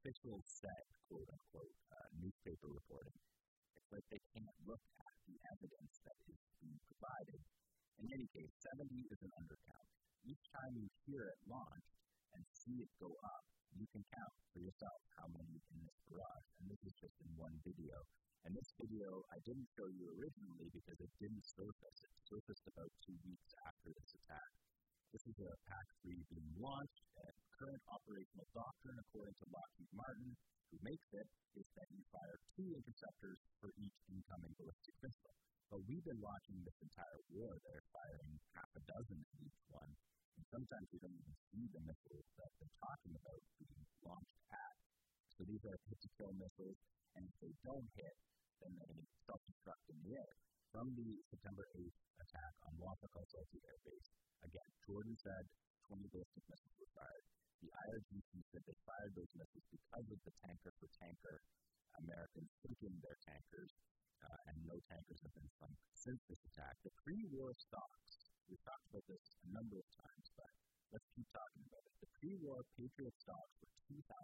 officials said, quote unquote, newspaper reporting, it's like they can't look at the evidence that is being provided. In any case, 70 is an undercount. Each time you hear it launch and see it go up, you can count for yourself how many in this barrage. And this is just in one video. And this video I didn't show you originally because it didn't surface. It surfaced about 2 weeks after this attack. This is a PAC-3 being launched, and current operational doctrine, according to Lockheed Martin, who makes it, is that you fire 2 interceptors for each incoming ballistic missile. But we've been watching this entire war. They're firing half a dozen of each one, and sometimes we don't even see the missiles that they're talking about being launched at. So these are hit-to-kill missiles, and if they don't hit, then they self-destruct in the air. From the September 8th attack on Wafaka Salti Air Base, again, Jordan said 20 ballistic missiles were fired. The IRGC said they fired those missiles because of the tanker-for-tanker Americans sinking their tankers, and no tankers have been sunk since this attack. The pre-war stocks, we've talked about this a number of times, but let's keep talking about it. The pre-war Patriot stocks were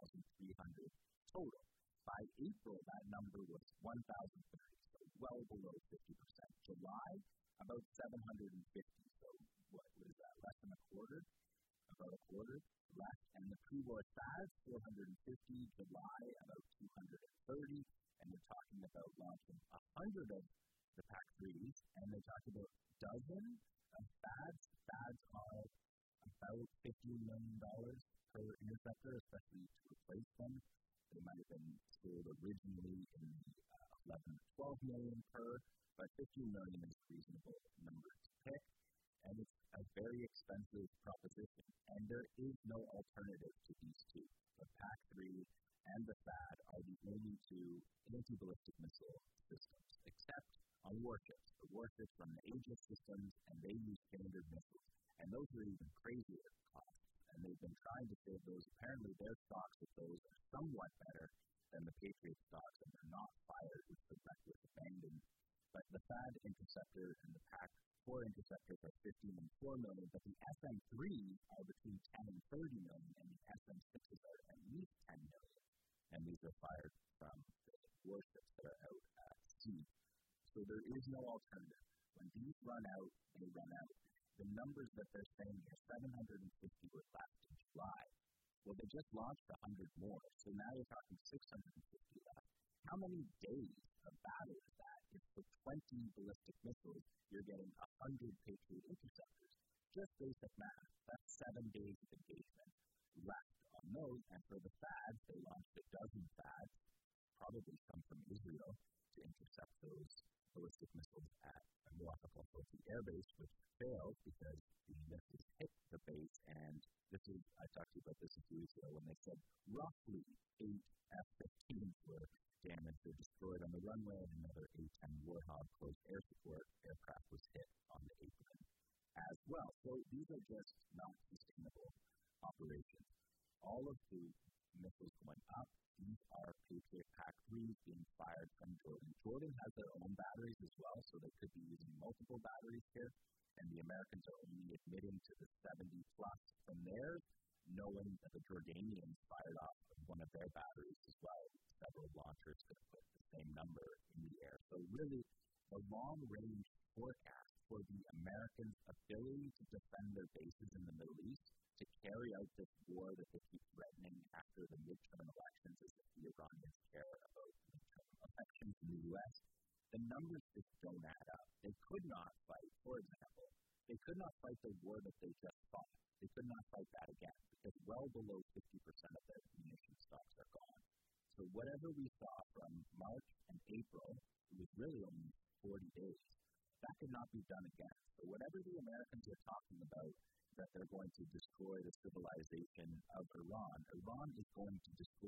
2,300 total. By April, that number was 1,030, so well below 50%. July, about 750, so what was that, less than a quarter? About a quarter less. And the pre-war THAADs, 450, July, about 230, and they're talking about launching 100 of the PAC-3s, and they're talking about a dozen of THAADs. THAADs are about $15 million per interceptor, especially to replace them. They might have been sold originally in the 11 or 12 million per, but 15 million is a reasonable number to pick, and it's a very expensive proposition, and there is no alternative to these two. The PAC-3 and the THAAD are the only 2 anti-ballistic missile systems, except on warships. The warships run the Aegis systems, and they use standard missiles, and those are even crazier costs. And they've been trying to save those. Apparently, their stocks of those are somewhat better than the Patriot stocks, and they're not fired with the reckless abandon. But the THAAD interceptor and the PAC-4 interceptors are 15 and 4 million, but the SM-3s are between 10 and 30 million, and the SM-6s are at least 10 million. And these are fired from the warships that are out at sea. So there is no alternative. When these run out, they run out. The numbers that they're saying are 750 were left in July. Well, they just launched 100 more, so now you're talking 650 left. How many days of battle is that? If for 20 ballistic missiles, you're getting 100 Patriot interceptors. Just basic math. That's 7 days of engagement left on those, and for the THAADs, they launched a dozen THAADs, probably some from Israel, to intercept those ballistic missiles at Wafaka Salti Air Base, which failed because the missiles hit the base, and this is, I talked to you about this a few weeks ago when they said roughly 8 F-15s were damaged or destroyed on the runway, and another A-10 Warthog close air support aircraft was hit on the apron as well. So these are just not sustainable operations. All of the missiles going up, these are Patriot PAC-3s being fired from Jordan. Jordan has their own batteries as well, so they could be using multiple batteries here, and the Americans are only admitting to the 70-plus from theirs, knowing that the Jordanians fired off one of their batteries as well. Several launchers could have put the same number in the air. So really, the long-range forecast for the Americans' ability to defend their bases in the Middle East, to carry out this war that they keep threatening after the midterm elections as if the Iranians care about midterm elections in the U.S., the numbers just don't add up. They could not fight, for example, they could not fight the war that they just fought. They could not fight that again because well below 50% of their munition stocks are gone. So whatever we saw from March and April, it was really only 40 days. That could not be done again. So whatever the Americans are talking about, that they're going to destroy the civilization of Iran, Iran is going to destroy